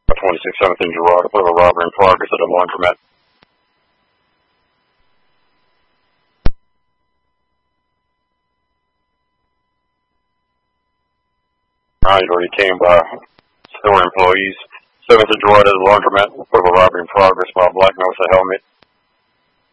26 7th and Girard, report of a robbery in progress at a laundromat. You already came by store employees. 7th and Girard at a laundromat, report of a robbery in progress by a black man with a helmet.